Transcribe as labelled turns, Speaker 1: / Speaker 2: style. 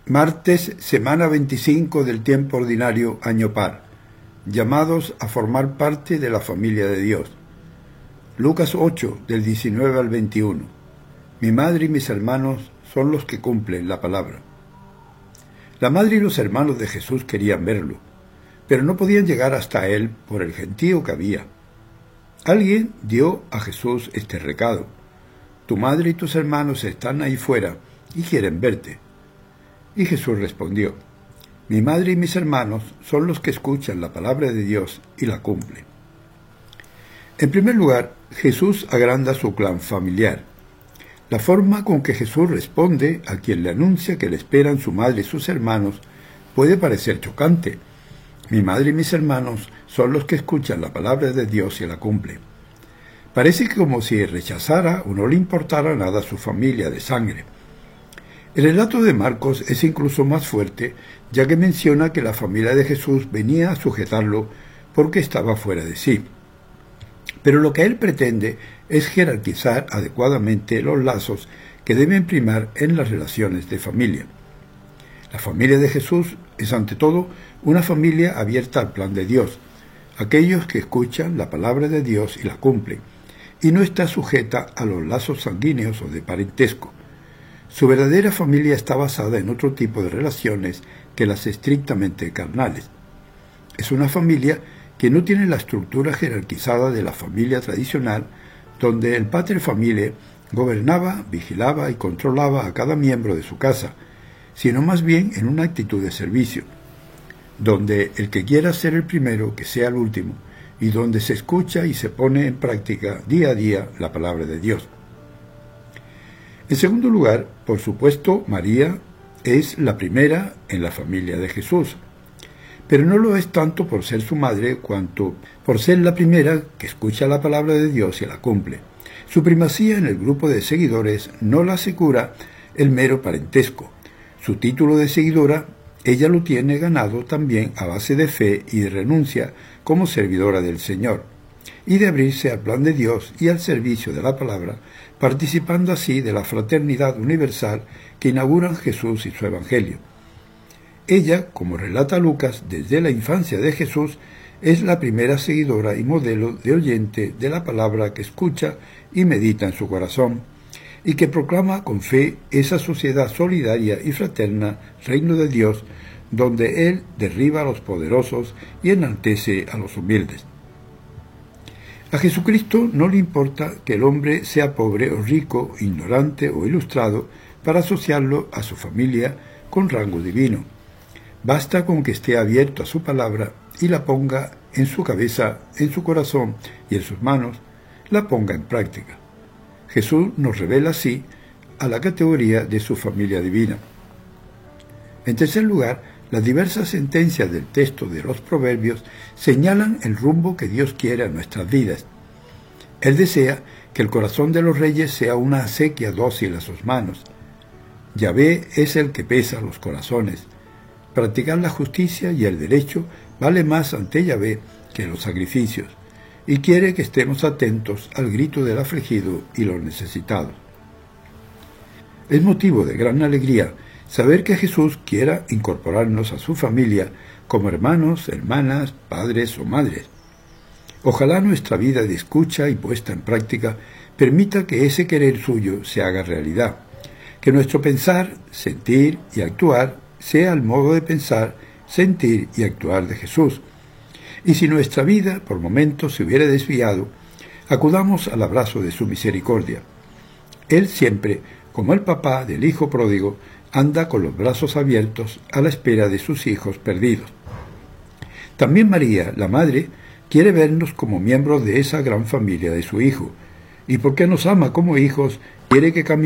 Speaker 1: Martes, semana 25 del tiempo ordinario, año par. Llamados a formar parte de la familia de Dios. Lucas 8, del 19 al 21. Mi madre y mis hermanos son los que cumplen la palabra. La madre y los hermanos de Jesús querían verlo, pero no podían llegar hasta él por el gentío que había. Alguien dio a Jesús este recado: tu madre y tus hermanos están ahí fuera y quieren verte. Y Jesús respondió: mi madre y mis hermanos son los que escuchan la palabra de Dios y la cumplen. En primer lugar, Jesús agranda su clan familiar. La forma con que Jesús responde a quien le anuncia que le esperan su madre y sus hermanos puede parecer chocante. Mi madre y mis hermanos son los que escuchan la palabra de Dios y la cumplen. Parece como si rechazara o no le importara nada a su familia de sangre. El relato de Marcos es incluso más fuerte, ya que menciona que la familia de Jesús venía a sujetarlo porque estaba fuera de sí. Pero lo que él pretende es jerarquizar adecuadamente los lazos que deben primar en las relaciones de familia. La familia de Jesús es ante todo una familia abierta al plan de Dios, aquellos que escuchan la palabra de Dios y la cumplen, y no está sujeta a los lazos sanguíneos o de parentesco. Su verdadera familia está basada en otro tipo de relaciones que las estrictamente carnales. Es una familia que no tiene la estructura jerarquizada de la familia tradicional, donde el pater familiae gobernaba, vigilaba y controlaba a cada miembro de su casa, sino más bien en una actitud de servicio, donde el que quiera ser el primero, que sea el último, y donde se escucha y se pone en práctica día a día la palabra de Dios. En segundo lugar, por supuesto, María es la primera en la familia de Jesús, pero no lo es tanto por ser su madre cuanto por ser la primera que escucha la palabra de Dios y la cumple. Su primacía en el grupo de seguidores no la asegura el mero parentesco. Su título de seguidora, ella lo tiene ganado también a base de fe y de renuncia como servidora del Señor, y de abrirse al plan de Dios y al servicio de la palabra, participando así de la fraternidad universal que inauguran Jesús y su Evangelio. Ella, como relata Lucas, desde la infancia de Jesús, es la primera seguidora y modelo de oyente de la palabra que escucha y medita en su corazón, y que proclama con fe esa sociedad solidaria y fraterna, reino de Dios, donde Él derriba a los poderosos y enaltece a los humildes. A Jesucristo no le importa que el hombre sea pobre o rico, ignorante o ilustrado, para asociarlo a su familia con rango divino. Basta con que esté abierto a su palabra y la ponga en su cabeza, en su corazón y en sus manos, la ponga en práctica. Jesús nos revela así a la categoría de su familia divina. En tercer lugar, las diversas sentencias del texto de los Proverbios señalan el rumbo que Dios quiere a nuestras vidas. Él desea que el corazón de los reyes sea una acequia dócil a sus manos. Yahvé es el que pesa los corazones. Practicar la justicia y el derecho vale más ante Yahvé que los sacrificios, y quiere que estemos atentos al grito del afligido y los necesitados. Es motivo de gran alegría saber que Jesús quiera incorporarnos a su familia como hermanos, hermanas, padres o madres. Ojalá nuestra vida de escucha y puesta en práctica permita que ese querer suyo se haga realidad, que nuestro pensar, sentir y actuar sea el modo de pensar, sentir y actuar de Jesús. Y si nuestra vida por momentos se hubiera desviado, acudamos al abrazo de su misericordia. Él siempre, como el papá del hijo pródigo, anda con los brazos abiertos a la espera de sus hijos perdidos. También María, la madre, quiere vernos como miembros de esa gran familia de su Hijo, y porque nos ama como hijos, quiere que caminemos